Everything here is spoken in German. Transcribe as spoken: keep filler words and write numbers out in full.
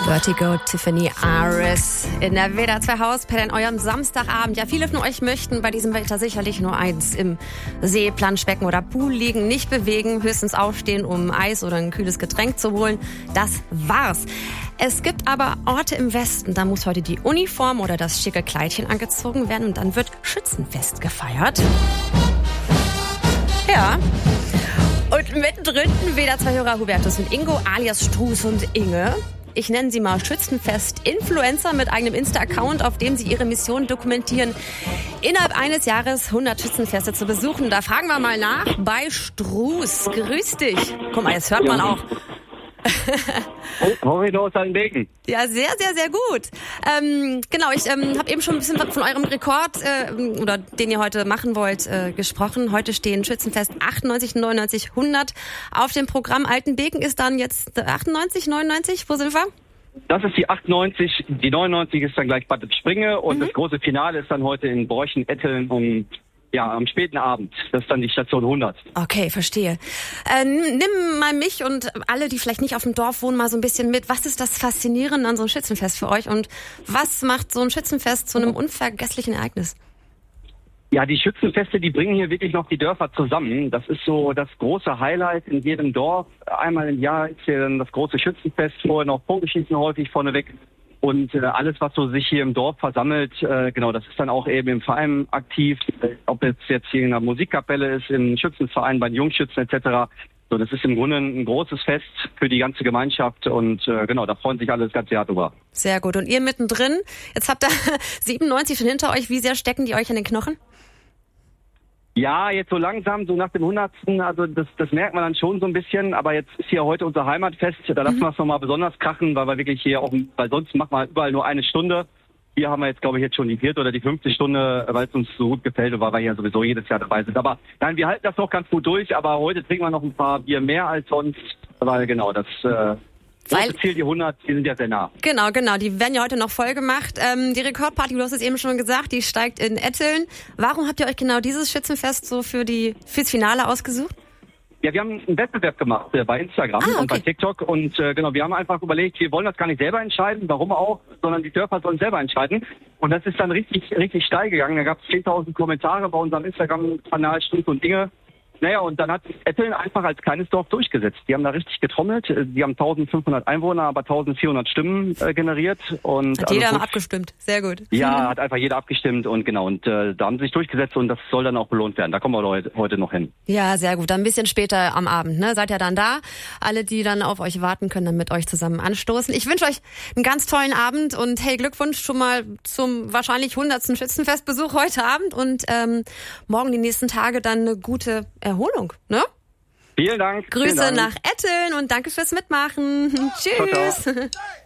Vertigo, Tiffany Aris in der W D R zwei Hausparty an eurem Samstagabend. Ja, viele von euch möchten bei diesem Wetter sicherlich nur eins: im See, Planschbecken oder Pool liegen, nicht bewegen, höchstens aufstehen, um Eis oder ein kühles Getränk zu holen. Das war's. Es gibt aber Orte im Westen, da muss heute die Uniform oder das schicke Kleidchen angezogen werden und dann wird Schützenfest gefeiert. Ja. Und mittendrin W D R zwei Hörer Hubertus und Ingo alias Struß und Inge. Ich nenne sie mal Schützenfest-Influencer mit eigenem Insta-Account, auf dem sie ihre Mission dokumentieren, innerhalb eines Jahres hundert Schützenfeste zu besuchen. Da fragen wir mal nach bei Struß. Grüß dich. Guck mal, jetzt hört man auch. Horridor aus Altenbeken. Ja, sehr, sehr, sehr gut. Ähm, genau, ich ähm, habe eben schon ein bisschen von eurem Rekord, äh, oder den ihr heute machen wollt, äh, gesprochen. Heute stehen Schützenfest achtundneunzig, neunundneunzig, hundert auf dem Programm. Altenbeken ist dann jetzt achtundneunzig, neunundneunzig. Wo sind wir? Das ist die achtundneunzig, die neunundneunzig ist dann gleich Bad Springe und mhm. das große Finale ist dann heute in Borchen-Etteln um Ja, am späten Abend. Das ist dann die Station hundert. Okay, verstehe. Äh, nimm mal mich und alle, die vielleicht nicht auf dem Dorf wohnen, mal so ein bisschen mit. Was ist das Faszinierende an so einem Schützenfest für euch? Und was macht so ein Schützenfest zu einem unvergesslichen Ereignis? Ja, die Schützenfeste, die bringen hier wirklich noch die Dörfer zusammen. Das ist so das große Highlight in jedem Dorf. Einmal im Jahr ist hier dann das große Schützenfest, vorher noch Bogenschießen häufig vorneweg. Und äh, alles, was so sich hier im Dorf versammelt, äh, genau, das ist dann auch eben im Verein aktiv. Ob es jetzt hier in einer Musikkapelle ist, im Schützenverein, bei den Jungschützen et cetera. So, das ist im Grunde ein großes Fest für die ganze Gemeinschaft und äh, genau, da freuen sich alle das ganze Jahr drüber. Sehr gut. Und ihr mittendrin, jetzt habt ihr siebenundneunzig schon hinter euch. Wie sehr stecken die euch in den Knochen? Ja, jetzt so langsam, so nach dem hundertsten Also das, das merkt man dann schon so ein bisschen. Aber jetzt ist hier heute unser Heimatfest. Da lassen wir es nochmal besonders krachen, weil wir wirklich hier auch, weil sonst machen wir überall nur eine Stunde. Hier haben wir jetzt, glaube ich, jetzt schon die vierte oder die fünfte Stunde, weil es uns so gut gefällt und weil wir hier sowieso jedes Jahr dabei sind. Aber nein, wir halten das noch ganz gut durch. Aber heute trinken wir noch ein paar Bier mehr als sonst, weil genau, das äh, Weil, Ziel, die hundert, die sind ja sehr nah. Genau, genau. Die werden ja heute noch voll gemacht. Ähm, die Rekordparty, du hast es eben schon gesagt, die steigt in Etteln. Warum habt ihr euch genau dieses Schützenfest so für die fürs Finale ausgesucht? Ja, wir haben einen Wettbewerb gemacht äh, bei Instagram ah, okay. und bei TikTok. Und äh, genau, wir haben einfach überlegt, wir wollen das gar nicht selber entscheiden, warum auch, sondern die Dörfer sollen selber entscheiden. Und das ist dann richtig, richtig steil gegangen. Da gab es zehntausend Kommentare bei unserem Instagram-Kanal Struß und Inge. Naja, und dann hat Etteln einfach als kleines Dorf durchgesetzt. Die haben da richtig getrommelt. Die haben eintausendfünfhundert Einwohner, aber eintausendvierhundert Stimmen äh, generiert. Und hat jeder also, abgestimmt. Sehr gut. Ja, hat einfach jeder abgestimmt und genau. Und äh, da haben sie sich durchgesetzt und das soll dann auch belohnt werden. Da kommen wir heute, heute noch hin. Ja, sehr gut. Dann ein bisschen später am Abend, ne? Seid ihr dann da? Alle, die dann auf euch warten, können dann mit euch zusammen anstoßen. Ich wünsche euch einen ganz tollen Abend und hey, Glückwunsch schon mal zum wahrscheinlich hundertsten Schützenfestbesuch heute Abend und ähm, morgen die nächsten Tage dann eine gute Erholung, ne? Vielen Dank. Grüße vielen Dank. nach Etteln und danke fürs Mitmachen. Tschüss. Ciao, ciao.